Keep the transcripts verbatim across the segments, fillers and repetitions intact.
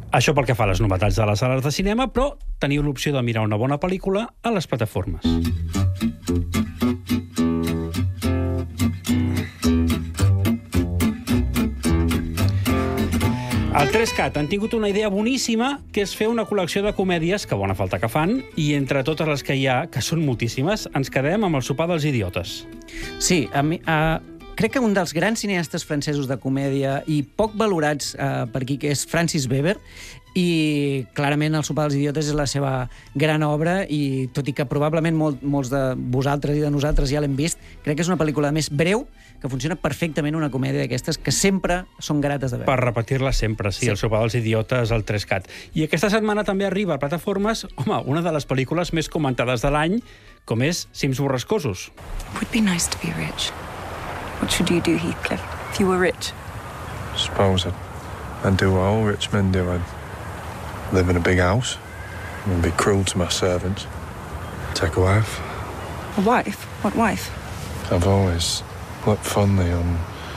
Això pel que fa a les novetats de les sales de cinema, però teniu l'opció de mirar una bona pel·lícula a les plataformes. El tres cat han tingut una idea boníssima, que és fer una col·lecció de comèdies, que bona falta que fan, i entre totes les que hi ha, que són moltíssimes, ens quedem amb el sopar dels idiotes. Sí, a mi, a, crec que un dels grans cineastes francesos de comèdia i poc valorats eh, per aquí, que és Francis Weber, i clarament El sopar dels idiotes és la seva gran obra, i tot i que probablement molt, molts de vosaltres i de nosaltres ja l'hem vist, crec que és una pel·lícula més breu, que funciona perfectament una comèdia d'aquestes que sempre són grates de veure. Per repetir-la sempre, sí, sí. El sopar dels idiotes, el tres cat. I aquesta setmana també arriba a plataformes, home, una de les pel·lícules més comentades de l'any, com és Cims borrascosos. Would be nice to be rich. What should you do, Heathcliff, if you were rich? Suppose I'd, I'd do what all rich men do. I'd live in a big house and be cruel to my servants. Take a wife. A wife? What wife? I've always looked fondly on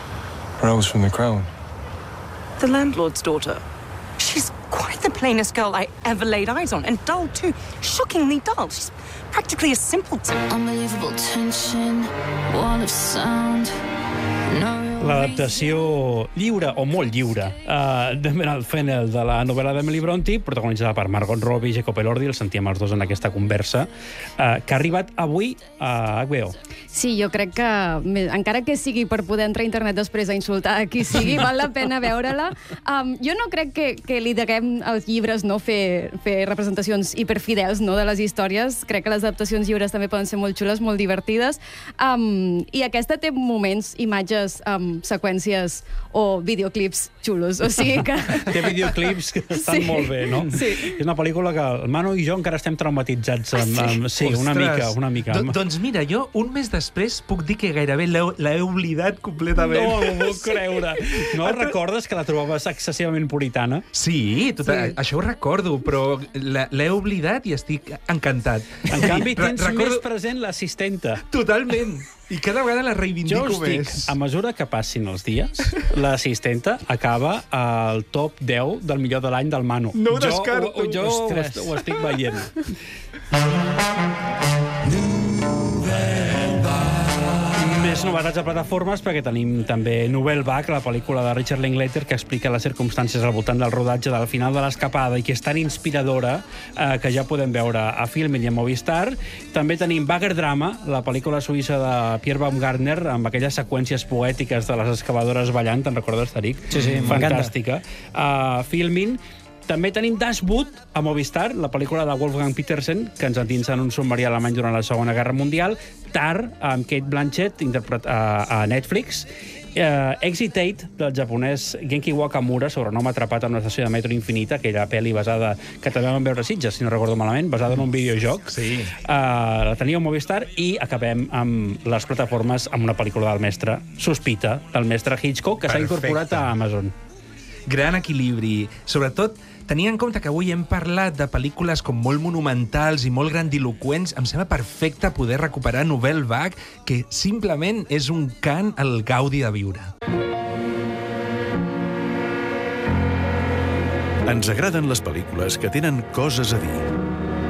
Rose from the Crown. The landlord's daughter. She's quite the plainest girl I ever laid eyes on, and dull too. Shockingly dull. She's practically a simpleton. Unbelievable tension, wall of sound. No. L'adaptació lliure, o molt lliure, uh, d'Emerald Fennell, de la novel·la d'Emily Brontë, protagonitzada per Margot Robbie i Jacob Elordi, el sentíem els dos en aquesta conversa, uh, que ha arribat avui a H B O. Sí, jo crec que, encara que sigui per poder entrar a internet després a insultar a qui sigui, val la pena veure-la. Um, jo no crec que, que li deguem als llibres no, fer, fer representacions hiperfidels no, de les històries. Crec que les adaptacions lliures també poden ser molt xules, molt divertides. Um, I aquesta té moments, imatges, um, seqüències o videoclips xulos, o sigui que... Té videoclips que estan sí. molt bé, no? Sí. És una pel·lícula que el Manu i jo encara estem traumatitzats amb... Ah, sí? amb sí, una mica, una mica. Do, doncs mira, jo un mes després puc dir que gairebé l'he oblidat completament. No, no m'ho puc creure. No sí. recordes que la trobaves excessivament puritana? Sí, tot, sí. això ho recordo, però l'he oblidat i estic encantat. En canvi, tens recordo... més present l'assistenta. Totalment. I cada vegada la reivindico més. Jo us dic, més. A mesura que passin els dies, l'assistenta acaba al top deu del millor de l'any del Manu. No ho descarto. Jo, jo ho, ho estic veient. Més novetats a plataformes, perquè tenim també Nouvelle Vague, la pel·lícula de Richard Linklater, que explica les circumstàncies al voltant del rodatge del final de l'Escapada i que és tan inspiradora eh, que ja podem veure a Filmin i a Movistar. També tenim Bagger Drama, la pel·lícula suïssa de Pierre Baumgartner, amb aquelles seqüències poètiques de les excavadores ballant, te'n recordes, Tariq? Sí, sí, fantàstica. Uh, Filmin. També tenim Dashwood, a Movistar, la pel·lícula de Wolfgang Petersen, que ens endinsa en un submarí alemany durant la Segona Guerra Mundial. Tar, amb Kate Blanchett, interpret a, a Netflix. Uh, Exit-Eight, del japonès Genki Wakamura, sobre un home atrapat en una estació de metro infinita, aquella pel·li basada, que també vam veure a Sitges, si no recordo malament, basada en un videojoc. Sí. Uh, la teniu a Movistar, i acabem amb les plataformes amb una pel·lícula del mestre Sospita, del mestre Hitchcock, que s'ha incorporat a Amazon. Gran equilibri. Sobretot, tenint en compte que avui hem parlat de pel·lícules com molt monumentals i molt grandiloquents, em sembla perfecte poder recuperar Nouvelle Vague, que simplement és un cant al gaudi de viure. Ens agraden les pel·lícules que tenen coses a dir.